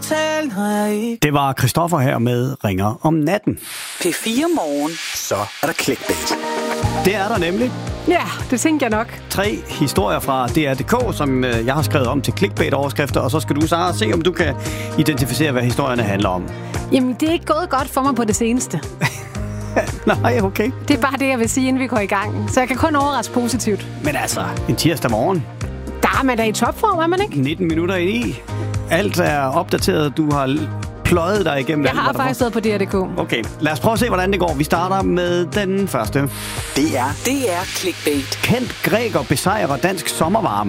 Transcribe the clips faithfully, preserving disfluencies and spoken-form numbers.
tale, når jeg ikke... Det var Christoffer her med Ringer om natten. P fire Morgen. Så er der clickbait. Det er der nemlig. Ja, det tænker jeg nok. Tre historier fra D R punktum d k, som jeg har skrevet om til clickbait-overskrifter, og så skal du, Sara, se om du kan identificere, hvad historierne handler om. Jamen, det er ikke gået godt for mig på det seneste. Nej, okay. Det er bare det, jeg vil sige, inden vi går i gang. Så jeg kan kun overraske positivt. Men altså, en tirsdag morgen. Der er man da i topform, er man ikke? nitten minutter ind i. Alt er opdateret. Du har pløjet dig igennem. Jeg har faktisk stået på D R punktum d k. Okay, lad os prøve at se, hvordan det går. Vi starter med den første. Det er, det er clickbait. Kendt græker besejrer dansk sommervarme.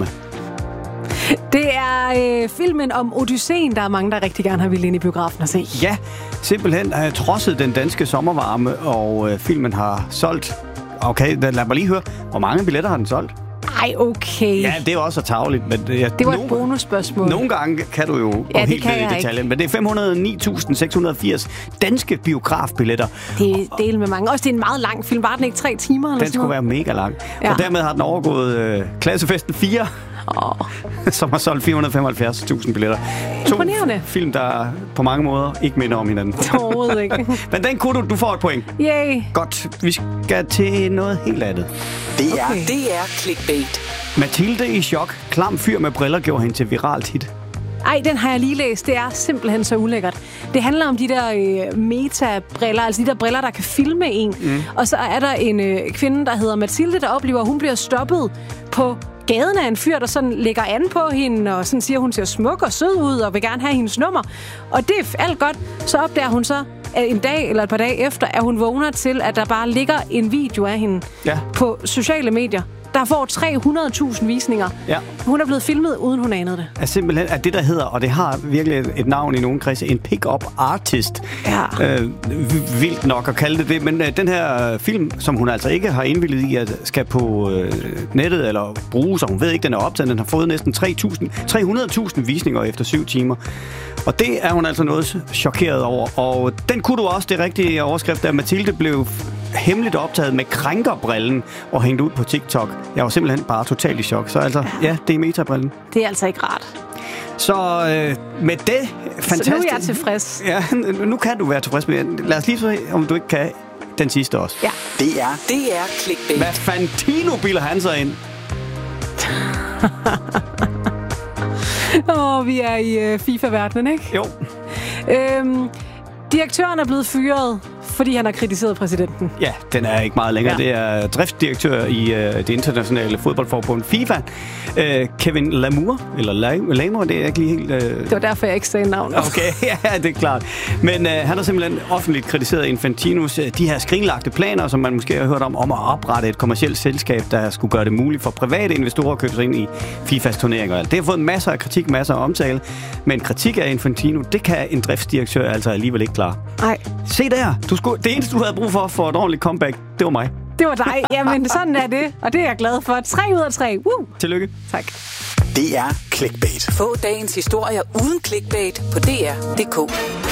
Det er øh, filmen om Odysseen, der er mange, der rigtig gerne har ville ind i biografen og se. Ja, simpelthen har trodset den danske sommervarme, og øh, filmen har solgt... Okay, lad mig lige høre. Hvor mange billetter har den solgt? Ej, okay. Ja, det er også tarveligt. Men det, det var nogle, et bonusspørgsmål. Nogle gange kan du jo ja, gå helt ned i detaljen. Ikke. Men det er fem hundrede og ni tusind seks hundrede og firs danske biografbilletter. Det er del med mange. Også det er en meget lang film. Var den ikke tre timer? Eller den skulle være mega lang. Ja. Og dermed har den overgået øh, Klassefesten fire. Oh. Som har solgt fire hundrede og femoghalvfjerds tusind billetter. Imponerende. To film, der på mange måder ikke minder om hinanden. Overhovedet ikke. Men den kunne du, du får et point. Yay. Godt, vi skal til noget helt andet. Det er, okay. det er clickbait. Mathilde i chok. Klam fyr med briller gjorde hende til viralt hit. Ej, den har jeg lige læst. Det er simpelthen så ulækkert. Det handler om de der øh, meta-briller, altså de der briller, der kan filme en. Mm. Og så er der en øh, kvinde, der hedder Mathilde, der oplever, at hun bliver stoppet på gaden af en fyr, der sådan lægger an på hende, og sådan siger, hun ser smuk og sød ud, og vil gerne have hendes nummer. Og det er alt godt. Så opdager hun så, at en dag eller et par dage efter, at hun vågner til, at der bare ligger en video af hende ja. på sociale medier. Der får tre hundrede tusind visninger. Ja. Hun er blevet filmet, uden hun anede det. Er simpelthen er det, der hedder, og det har virkelig et navn i nogen kredse, en pick-up artist. Ja. Øh, vildt nok at kalde det det. Men øh, den her film, som hun altså ikke har indvilliget i, at skal på øh, nettet eller bruges, og hun ved ikke, den er optaget, den har fået næsten tre hundrede tusind visninger efter syv timer. Og det er hun altså noget chokeret over. Og den kunne du også, det rigtige overskrift, at Mathilde blev hemmeligt optaget med krænkerbrillen og hængt ud på TikTok. Jeg var simpelthen bare totalt i chok. Så altså, ja, det er metabrillen. Det er altså ikke rart. Så øh, med det fantastisk... Så nu er jeg tilfreds. Ja, nu kan du være tilfreds med det. Lad os lige se, om du ikke kan den sidste også. Ja. Det er, det er clickbait. Hvad Fantino bilder han sig ind? Åh, oh, vi er i øh, FIFA-verdenen, ikke? Jo. Øhm, direktøren er blevet fyret, fordi han har kritiseret præsidenten. Ja, den er ikke meget længere. Ja. Det er driftsdirektør i øh, det internationale fodboldforbund FIFA, øh, Kevin Lamour, eller Lamour, det er ikke lige helt... Øh... Det var derfor, jeg ikke sagde navnet. Okay, ja, det er klart. Men øh, han har simpelthen offentligt kritiseret Infantinos øh, de her skrinlagte planer, som man måske har hørt om, om at oprette et kommercielt selskab, der skulle gøre det muligt for private investorer at købe sig ind i FIFAs turneringer. Det har fået masser af kritik, masser af omtale, men kritik af Infantino, det kan en driftsdirektør altså alligevel ikke klare. Nej. Se der, du skulle, det eneste, du havde brug for for et ordentligt comeback, det var mig. Det var dig. Jamen, sådan er det, og det er jeg glad for. Tre ud af tre. Woo! Tillykke. Tak. Det er clickbait. Få dagens historier uden clickbait på D R punktum d k.